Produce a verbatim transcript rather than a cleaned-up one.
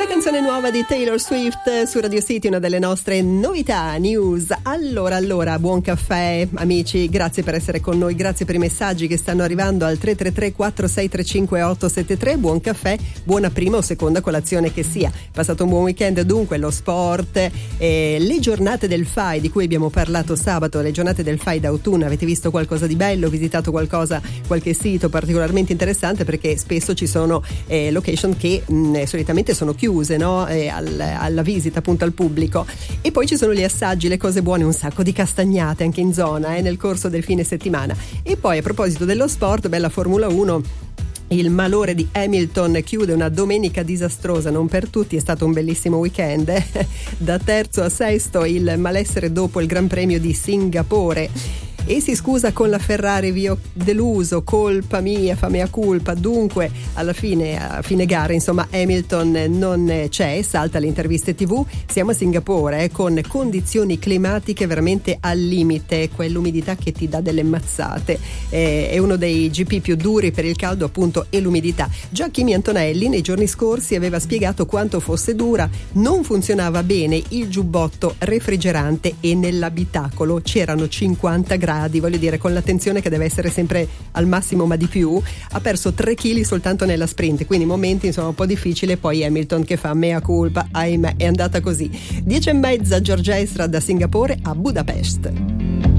Canzone nuova di Taylor Swift su Radio City, una delle nostre novità news. Allora, allora, buon caffè amici, grazie per essere con noi, grazie per i messaggi che stanno arrivando al tre tre tre quattro sei tre cinque otto sette tre. Buon caffè, buona prima o seconda colazione che sia. Passato un buon weekend, dunque lo sport, eh, le giornate del F A I di cui abbiamo parlato sabato, le giornate del F A I d'autunno. Avete visto qualcosa di bello, visitato qualcosa, qualche sito particolarmente interessante? Perché spesso ci sono eh, location che mh, solitamente sono chiuse, no? eh, al, alla visita appunto al pubblico. E poi ci sono gli assaggi, le cose buone, un sacco di castagnate anche in zona eh, nel corso del fine settimana. E poi a proposito dello sport, bella Formula uno. Il malore di Hamilton chiude una domenica disastrosa, non per tutti, è stato un bellissimo weekend eh? Da terzo a sesto il malessere dopo il Gran Premio di Singapore. E si scusa con la Ferrari: vi ho deluso, colpa mia, fa mea culpa. Dunque alla fine, a fine gara, insomma, Hamilton non c'è, salta le interviste tivù. Siamo a Singapore eh, con condizioni climatiche veramente al limite, quell'umidità che ti dà delle mazzate. Eh, è uno dei G P più duri per il caldo, appunto, e l'umidità. Già Kimi Antonelli nei giorni scorsi aveva spiegato quanto fosse dura, non funzionava bene il giubbotto refrigerante e nell'abitacolo c'erano cinquanta gradi. Voglio dire, con l'attenzione che deve essere sempre al massimo ma di più, ha perso tre chili soltanto nella sprint, quindi momenti insomma un po' difficili. Poi Hamilton che fa mea culpa, ahimè, è andata così. Dieci e mezza, George Ezra da Singapore a Budapest.